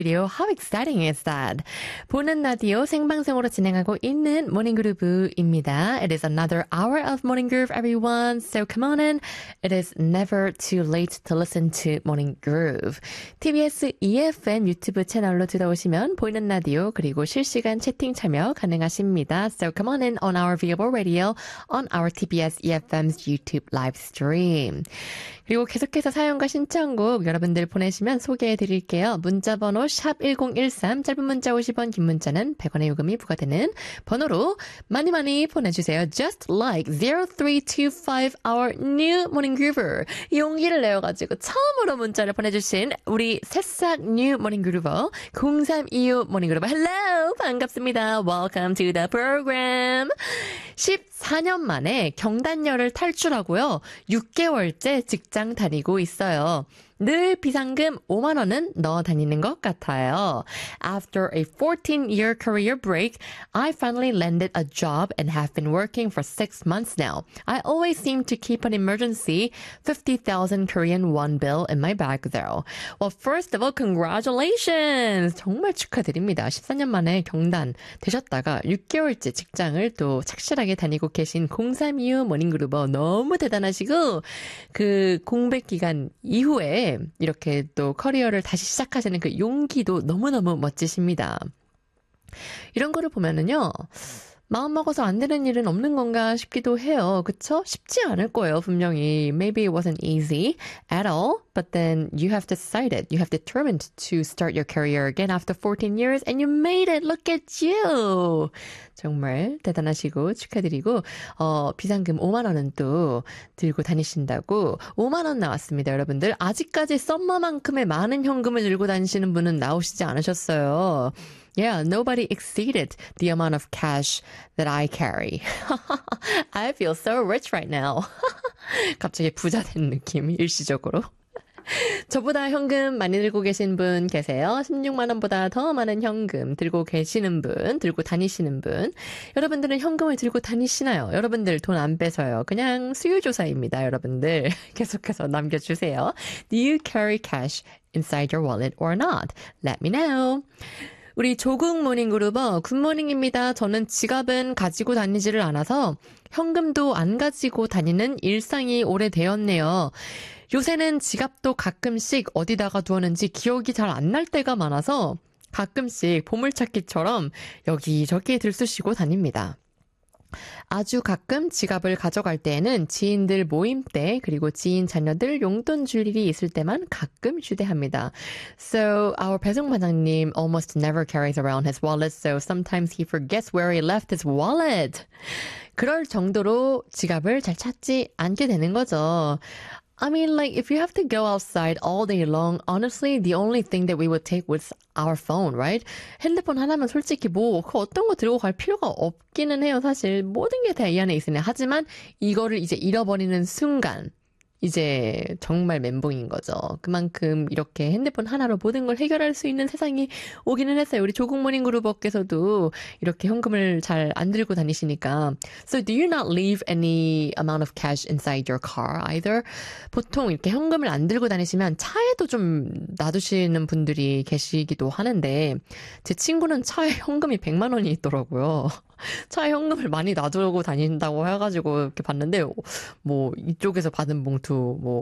Radio. How exciting is that? 보는 라디오 생방송으로 진행하고 있는 Morning Groove입니다. It is another hour of Morning Groove, everyone. So come on in. It is never too late to listen to Morning Groove. TBS EFM 유튜브 채널로 들어오시면 보이는 라디오 그리고 실시간 채팅 참여 가능하십니다. So come on in on our Viable Radio on our TBS EFM's YouTube live stream. 그리고 계속해서 사연과 신청곡 여러분들 보내시면 소개해드릴게요. 문자번호 샵 1013, 짧은 문자 50원, 긴 문자는 100원의 요금이 부과되는 번호로 많이 많이 보내주세요. Just like 0325, our new morning groover. 용기를 내어가지고 처음으로 문자를 보내주신 우리 새싹 new morning groover 0325 morning groover. Hello! 반갑습니다. Welcome to the program. 14년 만에 경단녀를 탈출하고요. 6개월째 직장 다니고 있어요. 늘 비상금 5만 원은 넣어 다니는 것 같아요. After a 14-year career break, I finally landed a job and have been working for 6 months now. I always seem to keep an emergency 50,000 Korean won bill in my bag though. Well, first of all, congratulations! 정말 축하드립니다. 14년 만에 경단 되셨다가 6개월째 직장을 또 착실하게 다니고 계신 0325 모닝그루버 너무 대단하시고 그 공백 기간 이후에 이렇게 또 커리어를 다시 시작하시는 그 용기도 너무너무 멋지십니다. 이런 거를 보면은요. 마음 먹어서 안 되는 일은 없는 건가 싶기도 해요. 그쵸? 쉽지 않을 거예요, 분명히. Maybe it wasn't easy at all, but then you have decided, you have determined to start your career again after 14 years and you made it. Look at you! 정말 대단하시고 축하드리고 비상금 5만 원은 또 들고 다니신다고 5만 원 나왔습니다, 여러분들. 아직까지 썸머만큼의 많은 현금을 들고 다니시는 분은 나오시지 않으셨어요. Yeah, nobody exceeded the amount of cash that I carry. I feel so rich right now. 갑자기 부자 된 느낌, 일시적으로. 저보다 현금 많이 들고 계신 분 계세요. 16만 원보다 더 많은 현금 들고 계시는 분, 들고 다니시는 분. 여러분들은 현금을 들고 다니시나요? 여러분들 돈 안 빼서요. 그냥 수요조사입니다, 여러분들. 계속해서 남겨주세요. Do you carry cash inside your wallet or not? Let me know. 우리 조국 모닝그루버 굿모닝입니다. 저는 지갑은 가지고 다니지를 않아서 현금도 안 가지고 다니는 일상이 오래되었네요. 요새는 지갑도 가끔씩 어디다가 두었는지 기억이 잘 안 날 때가 많아서 가끔씩 보물찾기처럼 여기저기 들쑤시고 다닙니다. 아주 가끔 지갑을 가져갈 때에는 지인들 모임 때 그리고 지인 자녀들 용돈 줄 일이 있을 때만 가끔 휴대합니다. So our 배송 반장님 almost never carries around his wallet, so sometimes he forgets where he left his wallet. 그럴 정도로 지갑을 잘 찾지 않게 되는 거죠. I mean, like, if you have to go outside all day long, honestly, the only thing that we would take was our phone, right? 핸드폰 하나면 솔직히 그 어떤 거 들고 갈 필요가 없기는 해요, 사실. 모든 게 다 이 안에 있으네. 하지만 이거를 이제 잃어버리는 순간, 이제 정말 멘붕인 거죠. 그만큼 이렇게 핸드폰 하나로 모든 걸 해결할 수 있는 세상이 오기는 했어요. 우리 조국 모닝그룹께서도 이렇게 현금을 잘 안 들고 다니시니까. So do you not leave any amount of cash inside your car either? 보통 이렇게 현금을 안 들고 다니시면 차에도 좀 놔두시는 분들이 계시기도 하는데 제 친구는 차에 현금이 100만 원이 있더라고요. 차에 현금을 많이 놔두고 다닌다고 해가지고 이렇게 봤는데 뭐 이쪽에서 받은 봉투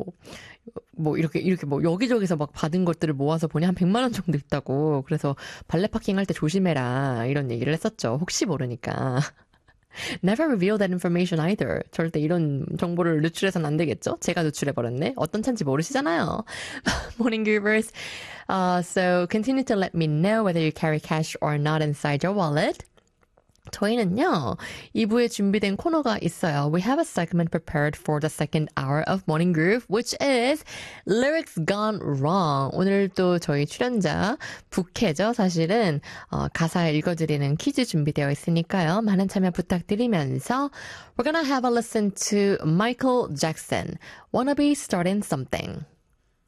뭐 이렇게 뭐 여기저기서 막 받은 것들을 모아서 보니 한 100만 원 정도 있다고. 그래서 발레 파킹할 때 조심해라 이런 얘기를 했었죠. 혹시 모르니까. Never reveal that information either. 절대 이런 정보를 누출해서는 안 되겠죠? 제가 누출해버렸네. 어떤 차인지 모르시잖아요. Morning Groovers. So continue to let me know whether you carry cash or not inside your wallet. 저희는요, 2부에 준비된 코너가 있어요. We have a segment prepared for the second hour of Morning Groove, which is Lyrics Gone Wrong. 오늘 또 저희 출연자 부캐죠. 사실은 가사 읽어드리는 퀴즈 준비되어 있으니까요. 많은 참여 부탁드리면서 We're gonna have a listen to Michael Jackson, Wanna Be Starting Something.